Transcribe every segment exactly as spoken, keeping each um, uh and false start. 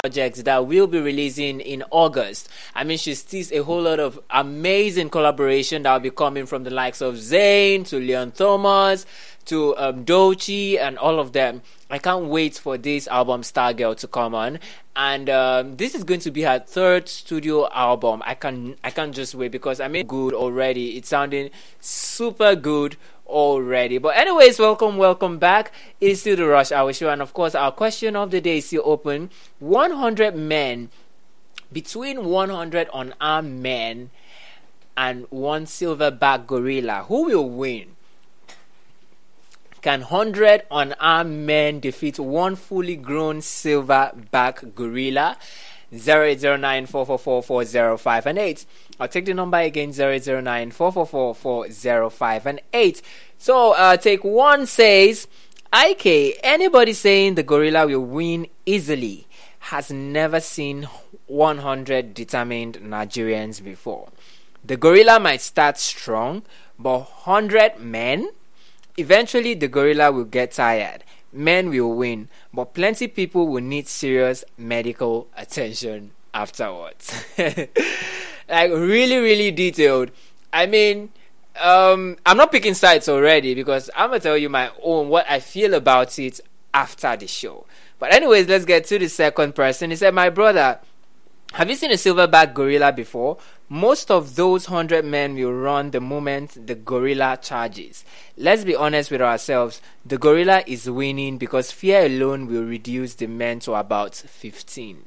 projects that we'll be releasing in August. I mean, she's teased a whole lot of amazing collaboration that will be coming from the likes of Zayn to Leon Thomas to um, Doechii and all of them. I can't wait for this album Stargirl to come on, and um, this is going to be her third studio album. I can I can't just wait because I mean, good already. It's sounding super good already. But anyways, welcome, welcome back. It's still the Rush Hour Show, and of course, our question of the day is still open. one hundred men, between one hundred unarmed men and one silverback gorilla, who will win? Can one hundred unarmed men defeat one fully grown silverback gorilla? zero eight zero nine, four four four, four zero five and eight. I'll take the number again, zero eight zero nine, four four four, four zero five and eight. So, uh, take one says, I K, anybody saying the gorilla will win easily has never seen one hundred determined Nigerians before. The gorilla might start strong, but one hundred men? Eventually, the gorilla will get tired. Men will win, but plenty people will need serious medical attention afterwards. Like, really, really detailed. I mean, um, I'm not picking sides already because I'm going to tell you my own, what I feel about it after the show. But anyways, let's get to the second person. He said, my brother, have you seen a silverback gorilla before? Most of those one hundred men will run the moment the gorilla charges. Let's be honest with ourselves. The gorilla is winning because fear alone will reduce the men to about fifteen.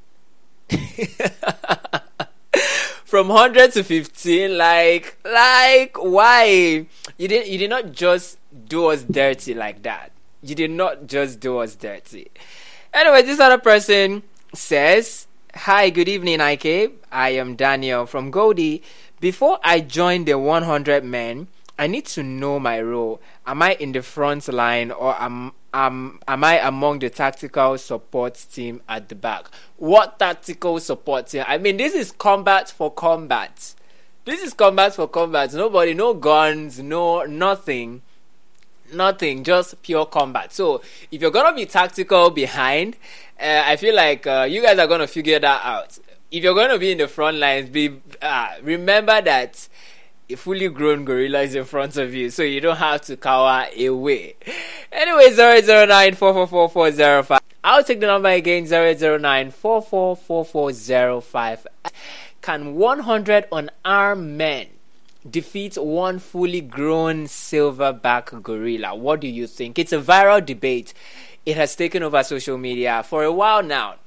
From one hundred to fifteen, like, like, why? You did, you did not just do us dirty like that. You did not just do us dirty. Anyway, this other person says, hi, good evening, I K. I am Daniel from Goldie. Before I join the one hundred men, I need to know my role. Am I in the front line or am, am, am I among the tactical support team at the back? What tactical support team? I mean, this is combat for combat. This is combat for combat. Nobody, no guns, no nothing. Nothing, just pure combat. So, if you're gonna be tactical behind, uh, I feel like uh, you guys are gonna figure that out. If you're gonna be in the front lines, be uh, remember that a fully grown gorilla is in front of you, so you don't have to cower away. Anyway, zero zero nine, four four four, four zero five. I'll take the number again, zero zero nine, four four four, four zero five. Can one hundred unarmed men defeat one fully grown silverback gorilla? What do you think? It's a viral debate. It has taken over social media for a while now.